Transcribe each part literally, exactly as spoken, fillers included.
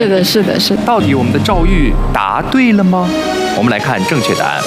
是的，是的，是的。 到底我们的赵玉答对了吗？我们来看正确答案。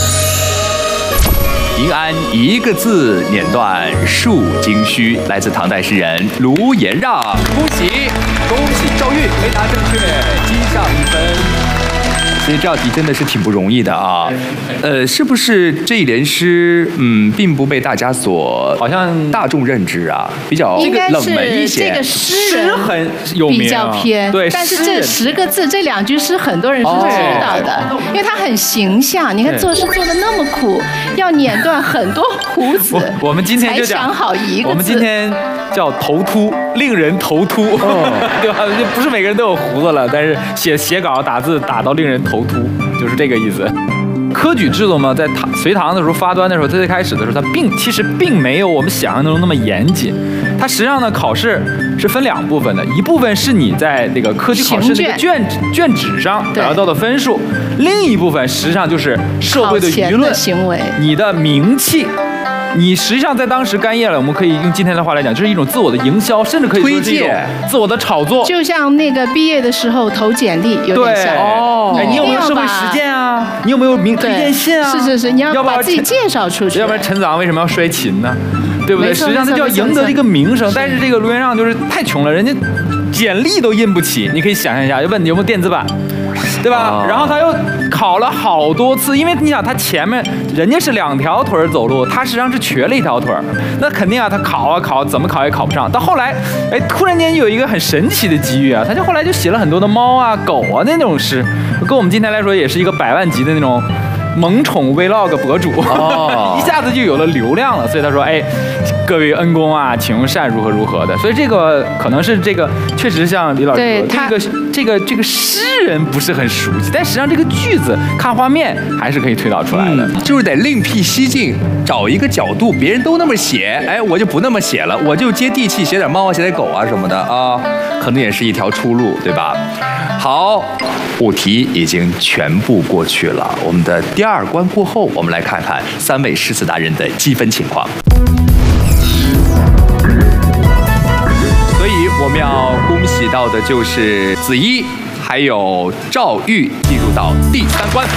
银安一个字碾断数经虚，来自唐代诗人卢延让。恭喜恭喜赵玉回答正确，击上一分。所以这道题真的是挺不容易的啊，呃，是不是这一联诗，嗯，并不被大家所好像大众认知啊，比较这个冷门一些。 这个诗人很有名、啊， 比较偏， 对， 但是这十个字这两句诗很多人是知道的，哦、因为它很形象。你看做事做的那么苦，要碾断很多胡子， 我, 我们今天就讲才想好一个字。 我们今天叫头秃，令人头秃，哦、对吧？不是每个人都有胡子了，但是写写稿打字打到令人头秃，就是这个意思。科举制度嘛，在唐隋唐的时候发端的时候，在最开始的时候，它并其实并没有我们想象中那么严谨。它实际上呢，考试是分两部分的，一部分是你在那个科举考试那个卷卷纸上得到的分数，另一部分实际上就是社会的舆论、 行为、 你的名气。你实际上在当时干业了，我们可以用今天的话来讲，就是一种自我的营销，甚至可以说是一种自我的炒作。 就像那个毕业的时候投简历有点像哦，哎，你有没有社会实践啊？你有没有名推荐信啊？ 是是是，你要把自己介绍出去。 要不然陈子昂为什么要摔琴呢？对不对？实际上他就要赢得这个名声，但是这个卢延让就是太穷了，人家简历都印不起。你可以想象一下，就问你有没有电子版。对吧？然后他又考了好多次，因为你想他前面人家是两条腿走路，他实际上是瘸了一条腿，那肯定啊，他考啊考，怎么考也考不上。到后来，哎，突然间有一个很神奇的机遇啊，他就后来就写了很多的猫啊、狗啊那种诗，跟我们今天来说也是一个百万级的那种萌宠 vlog 博主，哦、一下子就有了流量了。所以他说，哎，各位恩公啊，请用膳如何如何的。所以这个可能是这个确实像李老师说，这个这个这个诗人不是很熟悉，但实际上这个句子看画面还是可以推导出来的，嗯、就是得另辟蹊径，找一个角度，别人都那么写，哎，我就不那么写了，我就接地气，写点猫啊，写点狗啊什么的啊，可能也是一条出路，对吧？好，五题已经全部过去了，我们的第二关过后，我们来看看三位诗词达人的积分情况。所以我们要恭喜到的就是子怡还有赵玉进入到第三关。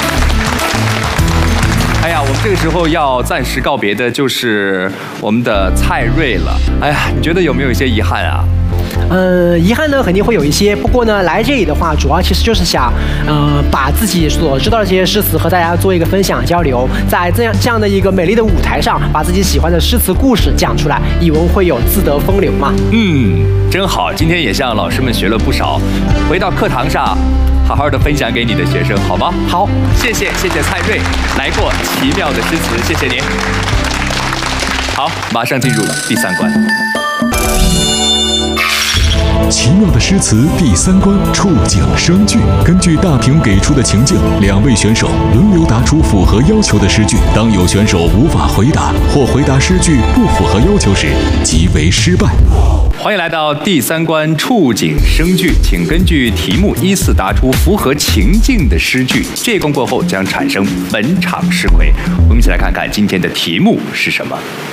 哎呀，我们这个时候要暂时告别的就是我们的蔡瑞了。哎呀，你觉得有没有一些遗憾啊？ 呃，遗憾呢肯定会有一些，不过呢，来这里的话，主要其实就是想，呃，把自己所知道的这些诗词和大家做一个分享交流，在这样这样的一个美丽的舞台上，把自己喜欢的诗词故事讲出来，以文会友，自得风流嘛。 嗯，真好，今天也向老师们学了不少，回到课堂上，好好的分享给你的学生，好吗？ 好， 谢谢谢谢蔡瑞来过奇妙的诗词，谢谢您。好，马上进入第三关。 奇妙的诗词第三关触景生句，根据大评给出的情境，两位选手轮流答出符合要求的诗句。当有选手无法回答或回答诗句不符合要求时，即为失败。 欢迎来到第三关触景生句，请根据题目依次答出符合情境的诗句。这一关过后将产生本场诗魁。我们一起来看看今天的题目是什么。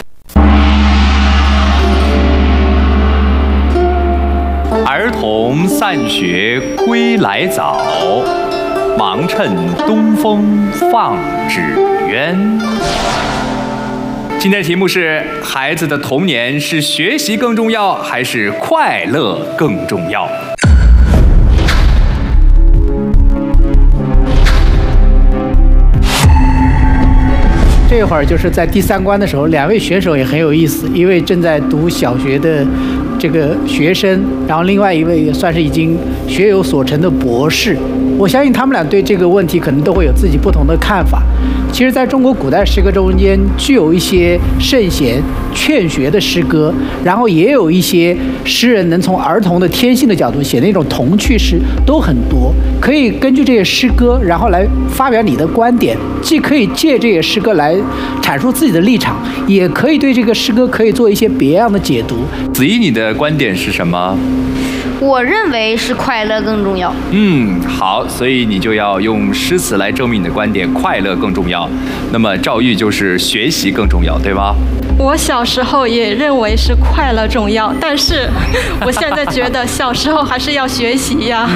儿童散学归来早，忙趁东风放纸鸢。今天的题目是：孩子的童年是学习更重要，还是快乐更重要？ 这会儿就是在第三关的时候，两位选手也很有意思，一位正在读小学的这个学生，然后另外一位也算是已经学有所成的博士。我相信他们俩对这个问题可能都会有自己不同的看法。其实在中国古代诗歌中间，具有一些圣贤劝学的诗歌，然后也有一些诗人能从儿童的天性的角度写那种童趣诗，都很多。可以根据这些诗歌，然后来发表你的观点，既可以借这些诗歌来阐述自己的立场，也可以对这个诗歌可以做一些别样的解读。 子怡，你的观点是什么？ 我认为是快乐更重要。 嗯，好，所以你就要用诗词来证明你的观点，快乐更重要。那么赵玉就是学习更重要，对吧？ 我小时候也认为是快乐重要，但是我现在觉得小时候还是要学习呀。